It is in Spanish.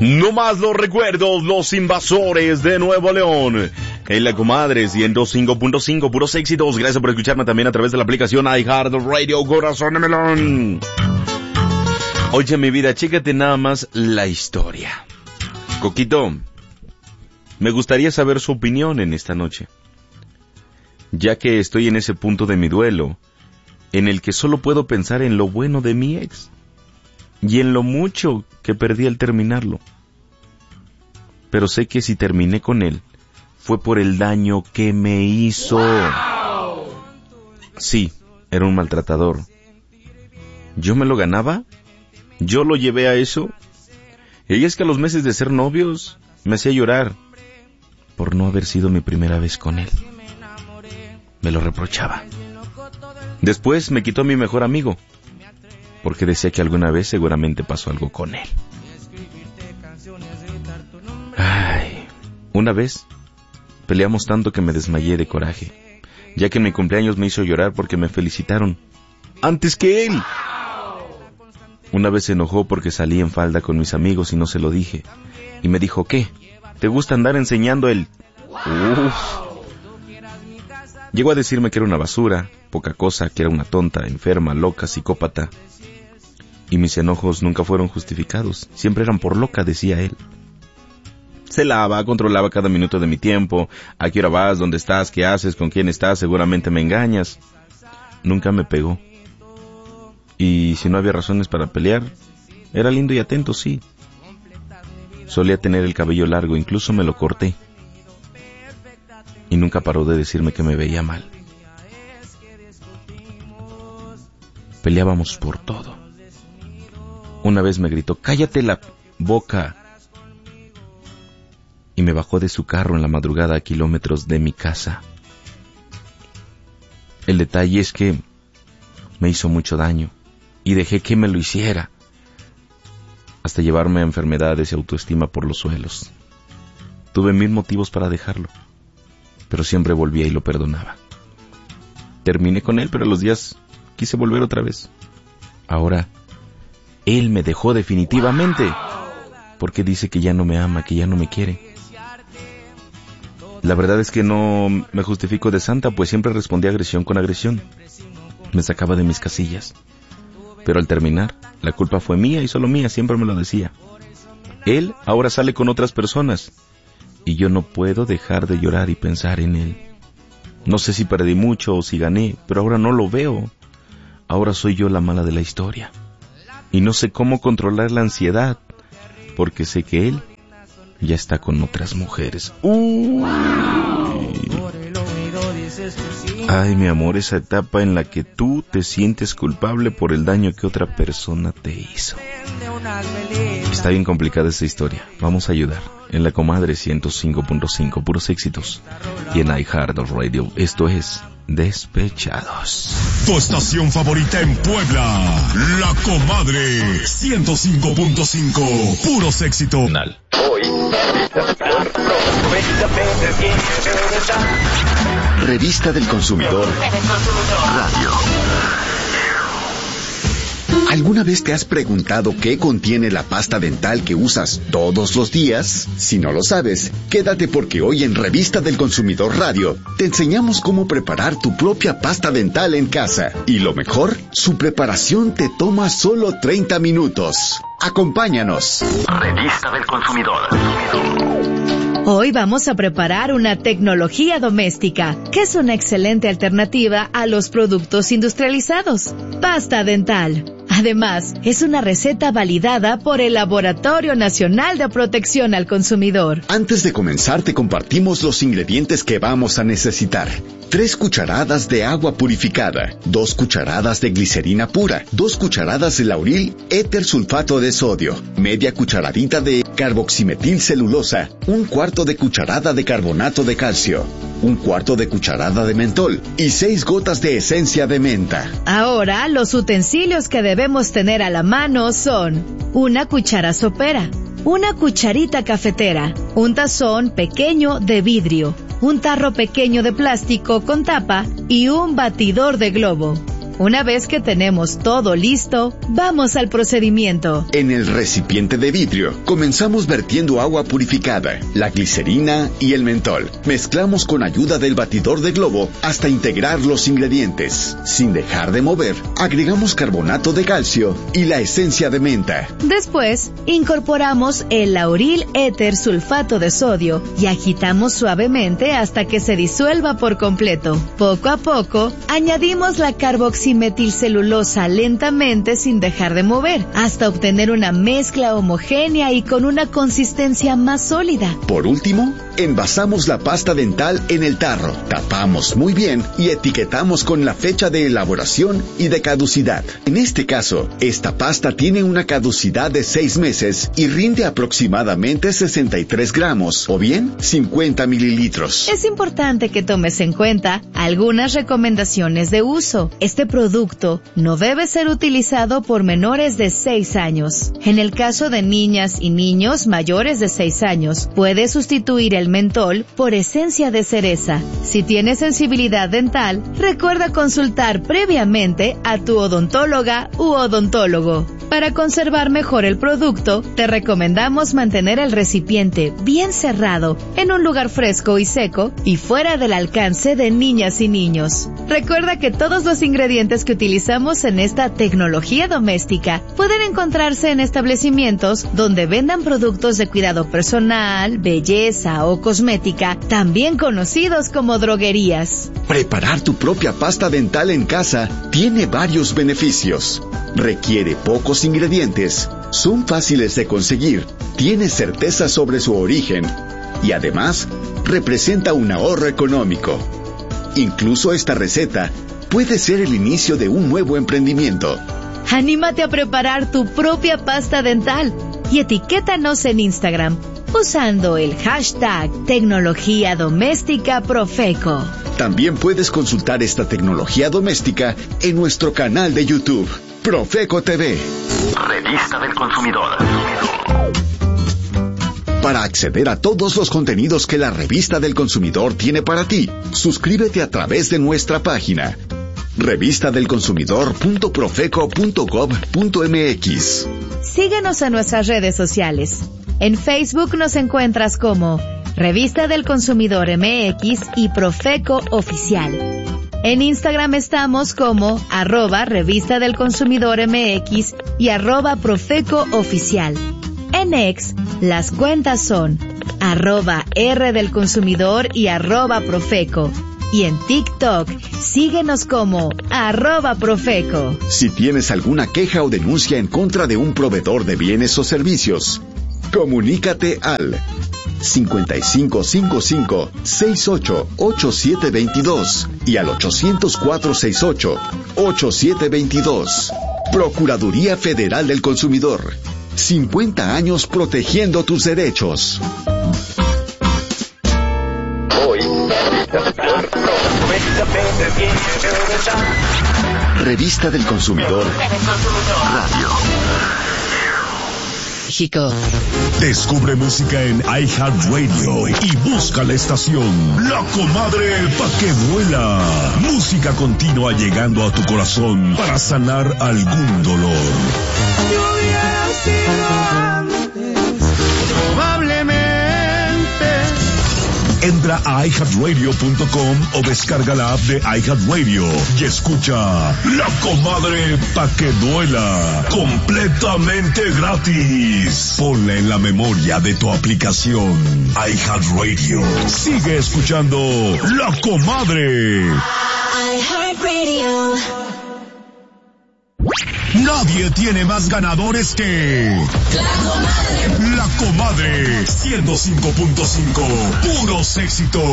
No más los recuerdos, los invasores de Nuevo León. En la comadre 105.5, puros éxitos. Gracias por escucharme también a través de la aplicación iHeartRadio, Corazón de Melón. Oye, mi vida, chécate nada más la historia. Coquito, me gustaría saber su opinión en esta noche, ya que estoy en ese punto de mi duelo, en el que solo puedo pensar en lo bueno de mi ex, y en lo mucho que perdí al terminarlo. Pero sé que si terminé con él, fue por el daño que me hizo. ¡Wow! Sí, era un maltratador. ¿Yo me lo ganaba? ¿Yo lo llevé a eso? Y es que a los meses de ser novios, me hacía llorar por no haber sido mi primera vez con él. Me lo reprochaba. Después me quitó a mi mejor amigo, porque decía que alguna vez seguramente pasó algo con él. Ay, una vez peleamos tanto que me desmayé de coraje, ya que en mi cumpleaños me hizo llorar porque me felicitaron antes que él. Una vez se enojó porque salí en falda con mis amigos y no se lo dije, y me dijo, ¿qué? ¿Te gusta andar enseñando el...? Llegó a decirme que era una basura, poca cosa, que era una tonta, enferma, loca, psicópata. Y mis enojos nunca fueron justificados, siempre eran por loca, decía él. Celaba, controlaba cada minuto de mi tiempo. ¿A qué hora vas? ¿Dónde estás? ¿Qué haces? ¿Con quién estás? Seguramente me engañas. Nunca me pegó. Y si no había razones para pelear, era lindo y atento, sí. Solía tener el cabello largo, incluso me lo corté. Y nunca paró de decirme que me veía mal. Peleábamos por todo. Una vez me gritó, ¡cállate la boca! Y me bajó de su carro en la madrugada a kilómetros de mi casa. El detalle es que me hizo mucho daño y dejé que me lo hiciera, hasta llevarme a enfermedades y autoestima por los suelos. Tuve 1000 motivos para dejarlo, pero siempre volvía y lo perdonaba. Terminé con él, pero a los días quise volver otra vez. Ahora, él me dejó definitivamente, porque dice que ya no me ama, que ya no me quiere. La verdad es que no me justifico de santa, pues siempre respondí agresión con agresión. Me sacaba de mis casillas. Pero al terminar, la culpa fue mía y solo mía, siempre me lo decía. Él ahora sale con otras personas, y yo no puedo dejar de llorar y pensar en él. No sé si perdí mucho o si gané, pero ahora no lo veo. Ahora soy yo la mala de la historia. Y no sé cómo controlar la ansiedad, porque sé que él ya está con otras mujeres. Ay, mi amor, esa etapa en la que tú te sientes culpable por el daño que otra persona te hizo. Está bien complicada esa historia. Vamos a ayudar. En la comadre 105.5, puros éxitos. Y en iHeartRadio, esto es Despechados. Tu estación favorita en Puebla, La Comadre 105.5, puros éxitos. Hoy, Revista del Consumidor Radio. ¿Alguna vez te has preguntado qué contiene la pasta dental que usas todos los días? Si no lo sabes, quédate porque hoy en Revista del Consumidor Radio te enseñamos cómo preparar tu propia pasta dental en casa. Y lo mejor, su preparación te toma solo 30 minutos. Acompáñanos. Revista del Consumidor. Hoy vamos a preparar una tecnología doméstica, que es una excelente alternativa a los productos industrializados. Pasta dental. Además, es una receta validada por el Laboratorio Nacional de Protección al Consumidor. Antes de comenzar, te compartimos los ingredientes que vamos a necesitar. 3 cucharadas de agua purificada, 2 cucharadas de glicerina pura, 2 cucharadas de lauril éter sulfato de sodio, media cucharadita de carboximetilcelulosa, 1/4 de cucharada de carbonato de calcio, 1/4 de cucharada de mentol y 6 gotas de esencia de menta. Ahora, los utensilios que debemos tener a la mano son: una cuchara sopera, una cucharita cafetera, un tazón pequeño de vidrio, un tarro pequeño de plástico con tapa y un batidor de globo. Una vez que tenemos todo listo, vamos al procedimiento. En el recipiente de vidrio, comenzamos vertiendo agua purificada, la glicerina y el mentol. Mezclamos con ayuda del batidor de globo hasta integrar los ingredientes. Sin dejar de mover, agregamos carbonato de calcio y la esencia de menta. Después, incorporamos el lauril éter sulfato de sodio y agitamos suavemente hasta que se disuelva por completo. Poco a poco, añadimos la carboximetilcelulosa lentamente sin dejar de mover, hasta obtener una mezcla homogénea y con una consistencia más sólida. Por último, envasamos la pasta dental en el tarro, tapamos muy bien y etiquetamos con la fecha de elaboración y de caducidad. En este caso, esta pasta tiene una caducidad de 6 meses y rinde aproximadamente 63 gramos, o bien 50 mililitros. Es importante que tomes en cuenta algunas recomendaciones de uso. Este producto no debe ser utilizado por menores de 6 años. En el caso de niñas y niños mayores de 6 años, puede sustituir el mentol por esencia de cereza. Si tienes sensibilidad dental, recuerda consultar previamente a tu odontóloga u odontólogo. Para conservar mejor el producto, te recomendamos mantener el recipiente bien cerrado, en un lugar fresco y seco y fuera del alcance de niñas y niños. Recuerda que todos los ingredientes que utilizamos en esta tecnología doméstica pueden encontrarse en establecimientos donde vendan productos de cuidado personal, belleza o cosmética, también conocidos como droguerías. Preparar tu propia pasta dental en casa tiene varios beneficios. Requiere pocos ingredientes, son fáciles de conseguir, tienes certeza sobre su origen y además representa un ahorro económico. Incluso esta receta puede ser el inicio de un nuevo emprendimiento. Anímate a preparar tu propia pasta dental y etiquétanos en Instagram usando el hashtag Tecnología Doméstica Profeco. También puedes consultar esta tecnología doméstica en nuestro canal de YouTube, Profeco TV. Revista del Consumidor. Para acceder a todos los contenidos que la Revista del Consumidor tiene para ti, suscríbete a través de nuestra página revistadelconsumidor.profeco.gov.mx. Síguenos en nuestras redes sociales. En Facebook nos encuentras como Revista del Consumidor MX y Profeco Oficial. En Instagram estamos como @Revista del Consumidor MX y @Profeco Oficial. En X, las cuentas son @R del Consumidor y @Profeco. Y en TikTok, síguenos como @Profeco. Si tienes alguna queja o denuncia en contra de un proveedor de bienes o servicios, comunícate al 5555-688722 y al 800-468-8722. Procuraduría Federal del Consumidor. 50 años protegiendo tus derechos. Revista del Consumidor Radio. México. Descubre música en iHeartRadio y busca la estación La Comadre pa' que vuela. Música continua llegando a tu corazón para sanar algún dolor. Yo hubiera sido antes, probablemente. Entra a iHeartRadio.com o descarga la app de iHeartRadio y escucha La Comadre pa' que duela, completamente gratis. Ponla en la memoria de tu aplicación iHeartRadio. Sigue escuchando La Comadre. iHeartRadio. Nadie tiene más ganadores que La Comadre 105.5, puros éxitos.